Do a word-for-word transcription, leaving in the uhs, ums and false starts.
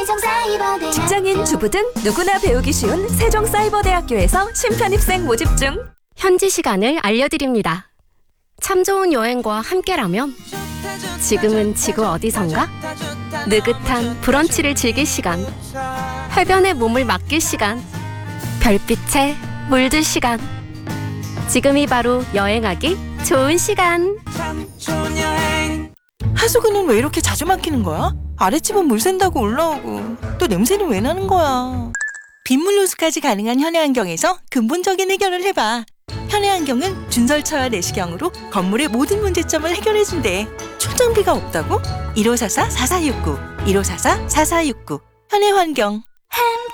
세종사이버대학 직장인, 주부 등 누구나 배우기 쉬운 세종사이버대학교에서 신편입생 모집 중. 현지 시간을 알려드립니다. 참 좋은 여행과 함께라면 지금은 지구 어디선가? 느긋한 브런치를 즐길 시간, 해변에 몸을 맡길 시간, 별빛에 물들 시간. 지금이 바로 여행하기 좋은 시간. 하수구는 왜 이렇게 자주 막히는 거야? 아랫집은 물 샌다고 올라오고 또 냄새는 왜 나는 거야? 빗물 누수까지 가능한 현해안경에서 근본적인 해결을 해봐. 현해안경은 준설차와 내시경으로 건물의 모든 문제점을 해결해준대. 출장비가 없다고? 일오사사 사사육구 일오사사 사사육구 현해환경.